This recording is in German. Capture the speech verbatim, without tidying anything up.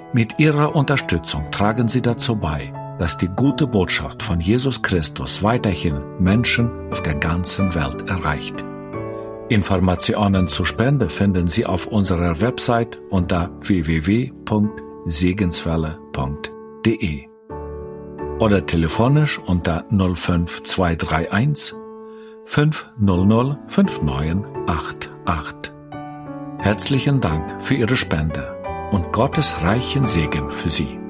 Mit Ihrer Unterstützung tragen Sie dazu bei, dass die gute Botschaft von Jesus Christus weiterhin Menschen auf der ganzen Welt erreicht. Informationen zur Spende finden Sie auf unserer Website unter w w w punkt segenswelle punkt de oder telefonisch unter null fünf zwei drei eins fünf null null fünf neun acht acht. Herzlichen Dank für Ihre Spende und Gottes reichen Segen für Sie.